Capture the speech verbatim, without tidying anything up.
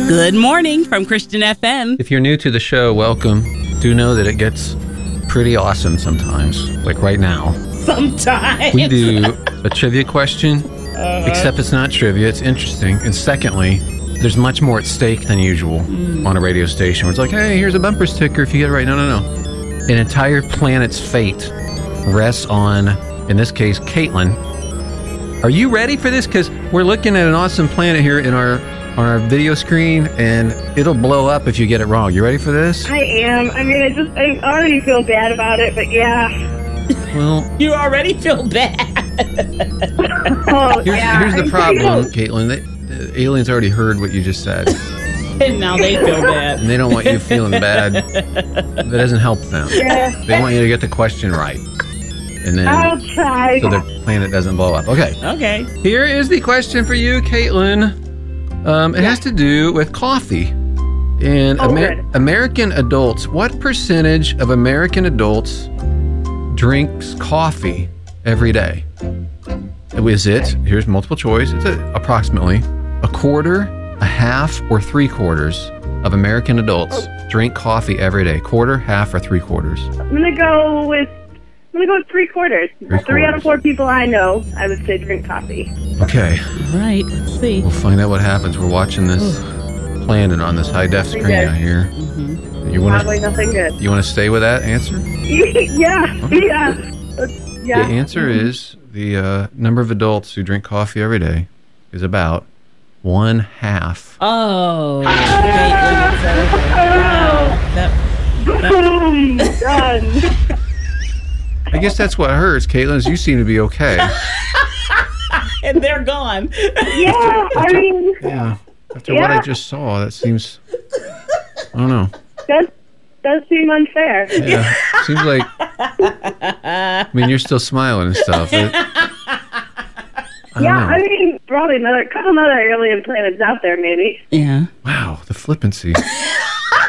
Good morning from Christian F M. If you're new to the show, welcome. Do know that it gets pretty awesome sometimes, like right now. Sometimes. We do a trivia question, uh-huh. except it's not trivia, it's interesting. And secondly, there's much more at stake than usual mm. on a radio station where it's like, hey, here's a bumper sticker if you get it right. No, no, no. An entire planet's fate rests on, in this case, Caitlin. Are you ready for this? Because we're looking at an awesome planet here in our on our video screen, and it'll blow up if you get it wrong. You ready for this? I am. I mean, I just I already feel bad about it, but yeah. Well, you already feel bad. oh, here's, yeah. here's the problem, Caitlin. They, the aliens already heard what you just said. And now they feel bad. And they don't want you feeling bad. That doesn't help them. Yeah. They want you to get the question right. And then I'll try. So their planet doesn't blow up. Okay. Okay. Here is the question for you, Caitlin. Um, it yeah. has to do with coffee. And oh, Amer- American adults, what percentage of American adults drinks coffee every day? Is it, here's multiple choice, it's a, approximately a quarter, a half, or three quarters of American adults oh. drink coffee every day? Quarter, half, or three quarters? I'm going to go with I'm going to go with three quarters. Three, three quarters. Out of four people I know, I would say drink coffee. Okay. All right, let's see. We'll find out what happens. We're watching this Ooh. planet on this high-def screen good. out here. Mm-hmm. You wanna, Probably nothing good. You want to stay with that answer? yeah, okay. yeah. yeah. The answer mm-hmm. is the uh, number of adults who drink coffee every day is about one half. Oh. Boom! Done. I guess that's what hurts, Caitlin, is you seem to be okay. And they're gone. Yeah, I mean... Yeah, after yeah. what I just saw, that seems... I don't know. That does seem unfair. Yeah, seems like... I mean, you're still smiling and stuff. It, I yeah, know. I mean, probably another couple other alien planets out there, maybe. Yeah. Wow, the flippancy.